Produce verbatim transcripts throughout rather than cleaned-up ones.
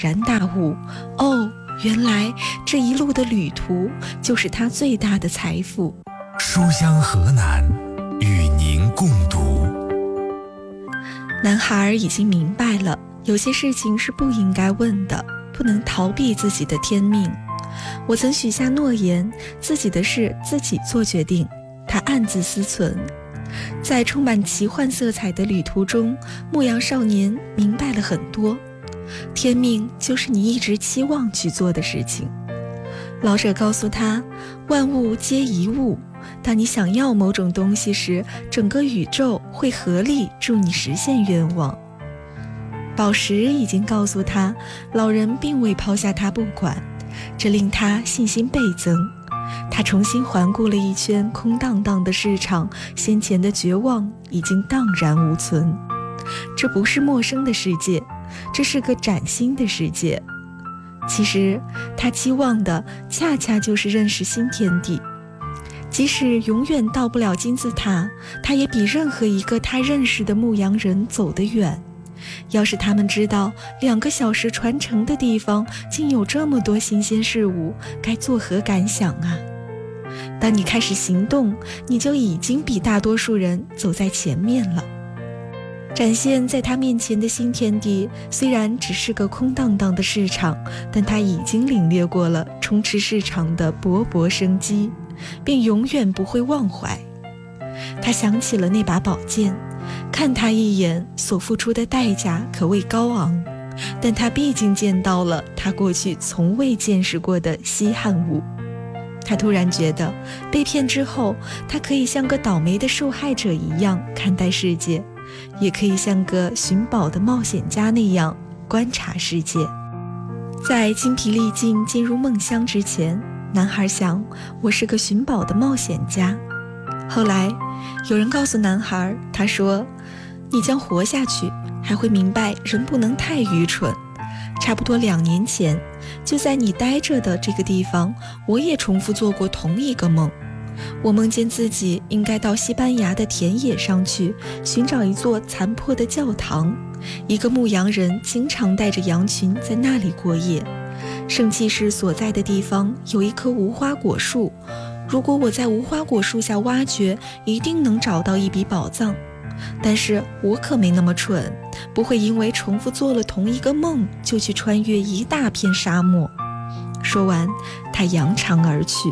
然大悟，哦，原来这一路的旅途就是他最大的财富。 书香河南，与您共读。 男孩已经明白了，有些事情是不应该问的，不能逃避自己的天命。我曾许下诺言，自己的事自己做决定。他暗自思忖，在充满奇幻色彩的旅途中，牧羊少年明白了很多。天命就是你一直期望去做的事情。老者告诉他，万物皆一物，当你想要某种东西时，整个宇宙会合力助你实现愿望。宝石已经告诉他，老人并未抛下他不管，这令他信心倍增。他重新环顾了一圈空荡荡的市场，先前的绝望已经荡然无存。这不是陌生的世界，这是个崭新的世界。其实他期望的恰恰就是认识新天地。即使永远到不了金字塔，他也比任何一个他认识的牧羊人走得远。要是他们知道两个小时传承的地方竟有这么多新鲜事物，该作何感想啊？当你开始行动，你就已经比大多数人走在前面了。展现在他面前的新天地虽然只是个空荡荡的市场，但他已经领略过了充斥市场的勃勃生机，并永远不会忘怀。他想起了那把宝剑，看他一眼所付出的代价可谓高昂，但他毕竟见到了他过去从未见识过的稀罕物。他突然觉得，被骗之后，他可以像个倒霉的受害者一样看待世界，也可以像个寻宝的冒险家那样观察世界。在精疲力尽进入梦乡之前，男孩想，我是个寻宝的冒险家。后来有人告诉男孩，他说，你将活下去，还会明白人不能太愚蠢。差不多两年前，就在你待着的这个地方，我也重复做过同一个梦。我梦见自己应该到西班牙的田野上去，寻找一座残破的教堂。一个牧羊人经常带着羊群在那里过夜。圣骑士所在的地方有一棵无花果树，如果我在无花果树下挖掘，一定能找到一笔宝藏。但是我可没那么蠢，不会因为重复做了同一个梦就去穿越一大片沙漠。说完，他扬长而去。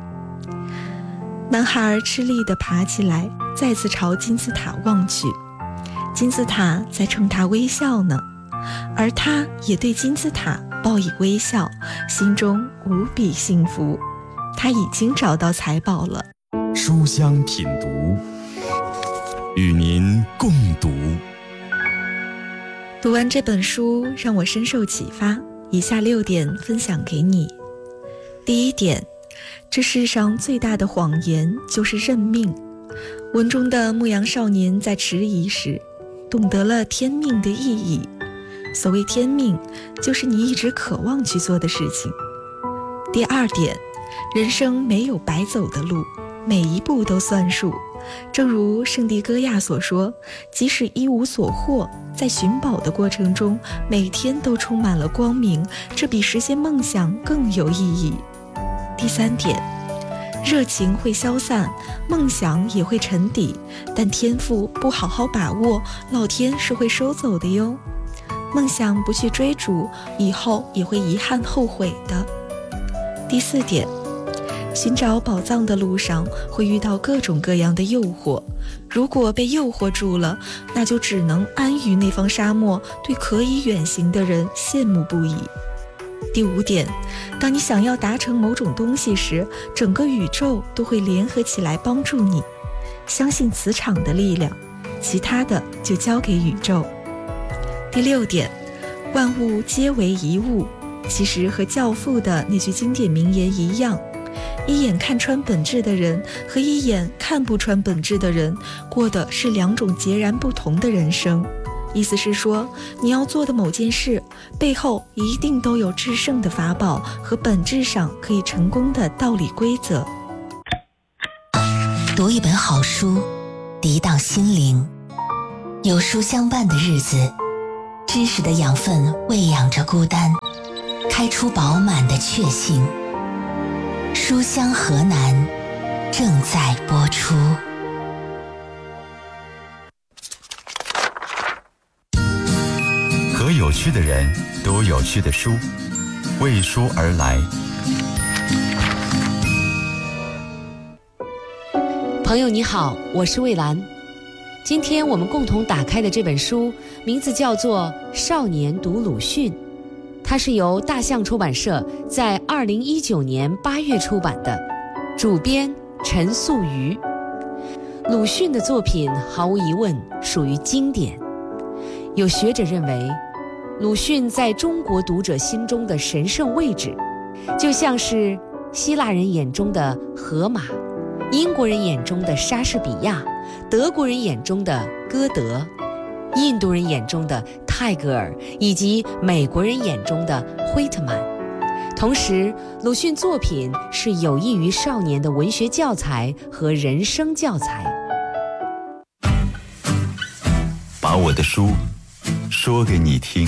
男孩吃力地爬起来，再次朝金字塔望去。金字塔在冲他微笑呢，而他也对金字塔报以微笑，心中无比幸福。他已经找到财宝了。 书香品读，与您共读。 读完这本书，让我深受启发，以下六点分享给你。第一点，这世上最大的谎言就是认命。文中的牧羊少年在迟疑时，懂得了天命的意义。所谓天命，就是你一直渴望去做的事情。第二点，人生没有白走的路，每一步都算数。正如圣地戈亚所说，即使一无所获，在寻宝的过程中，每天都充满了光明，这比实现梦想更有意义。第三点，热情会消散，梦想也会沉底，但天赋不好好把握，老天是会收走的哟。梦想不去追逐，以后也会遗憾后悔的。第四点，寻找宝藏的路上会遇到各种各样的诱惑，如果被诱惑住了，那就只能安于那方沙漠，对可以远行的人羡慕不已。第五点，当你想要达成某种东西时，整个宇宙都会联合起来帮助你。相信磁场的力量，其他的就交给宇宙。第六点，万物皆为一物，其实和教父的那句经典名言一样，一眼看穿本质的人和一眼看不穿本质的人，过的是两种截然不同的人生。意思是说，你要做的某件事背后一定都有制胜的法宝和本质上可以成功的道理规则。 读一本好书，涤荡心灵，有书相伴的日子， 知识的养分喂养着孤单，开出饱满的确信。书香河南正在播出。 和有趣的人读有趣的书，为书而来。 朋友你好，我是蔚兰。今天我们共同打开的这本书名字叫做《少年读鲁迅》，它是由大象出版社在二零一九年八月出版的，主编陈素瑜。鲁迅的作品毫无疑问属于经典，有学者认为鲁迅在中国读者心中的神圣位置，就像是希腊人眼中的荷马，英国人眼中的莎士比亚，德国人眼中的歌德，印度人眼中的泰戈尔，以及美国人眼中的惠特曼。同时，鲁迅作品是有益于少年的文学教材和人生教材。 把我的书说给你听。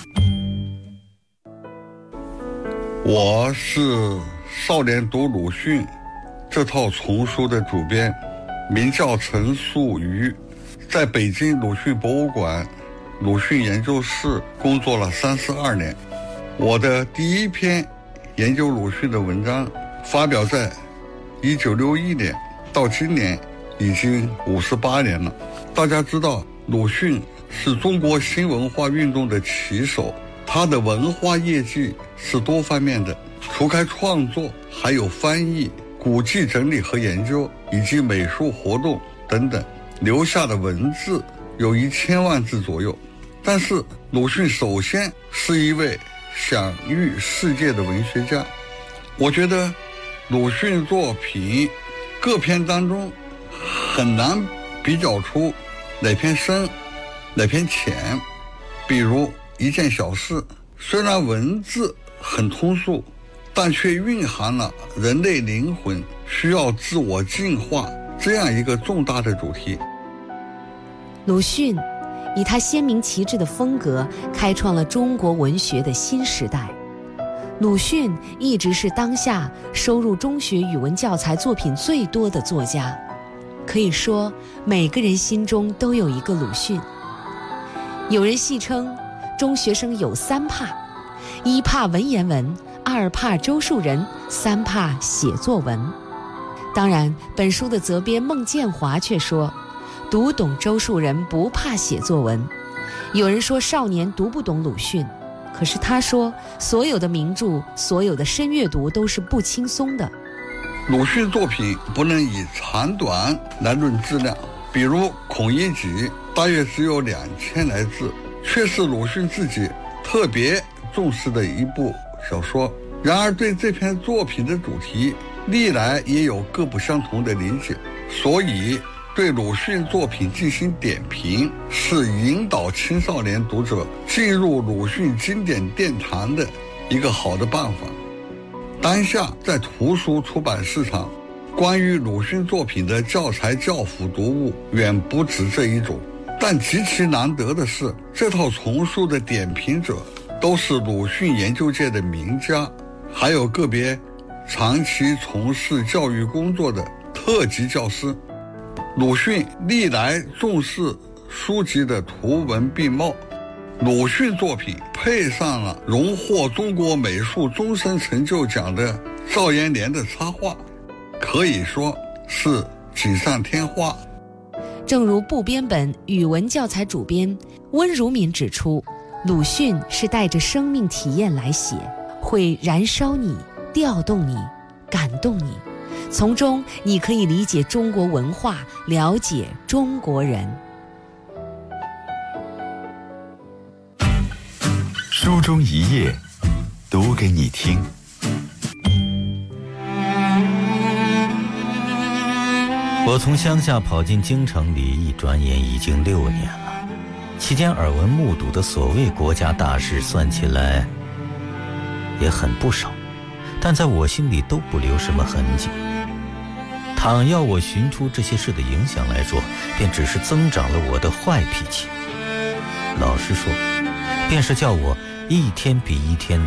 我是《少年读鲁迅》这套丛书的主编，名叫陈素瑜，在北京鲁迅博物馆鲁迅研究室工作了三十二年。我的第一篇研究鲁迅的文章发表在一九六一年，到今年已经五十八年了。大家知道，鲁迅是中国新文化运动的旗手，他的文化业绩是多方面的，除开创作，还有翻译、古籍整理和研究，以及美术活动等等，留下的文字有一千万字左右。但是鲁迅首先是一位享誉世界的文学家。我觉得鲁迅作品各篇当中很难比较出哪篇深哪篇浅。比如一件小事，虽然文字很通俗，但却蕴含了人类灵魂需要自我进化这样一个重大的主题。 鲁迅以他鲜明旗帜的风格开创了中国文学的新时代。鲁迅一直是当下收入中学语文教材作品最多的作家，可以说每个人心中都有一个鲁迅。有人戏称中学生有三怕：一怕文言文，二怕周树人，三怕写作文。当然，本书的责编孟建华却说，读懂周树人不怕写作文。有人说少年读不懂鲁迅，可是他说所有的名著，所有的深阅读都是不轻松的。 鲁迅作品不能以长短来论质量，比如《孔乙己》大约只有两千来字，却是鲁迅自己特别重视的一部小说。然而对这篇作品的主题历来也有各不相同的理解，所以对鲁迅作品进行点评是引导青少年读者进入鲁迅经典殿堂的一个好的办法。当下在图书出版市场，关于鲁迅作品的教材教辅读物远不止这一种，但极其难得的是，这套丛书的点评者都是鲁迅研究界的名家，还有个别长期从事教育工作的特级教师。鲁迅历来重视书籍的图文并茂，鲁迅作品配上了荣获中国美术终身成就奖的赵延年的插画，可以说是锦上添花。 正如部编本语文教材主编温如敏指出，鲁迅是带着生命体验来写，会燃烧你，调动你，感动你，从中你可以理解中国文化，了解中国人。 书中一页，读给你听。 我从乡下跑进京城里，一转眼已经六年了。期间耳闻目睹的所谓国家大事，算起来也很不少，但在我心里都不留什么痕迹。倘要我寻出这些事的影响来说，便只是增长了我的坏脾气。老实说， 便是叫我一天比一天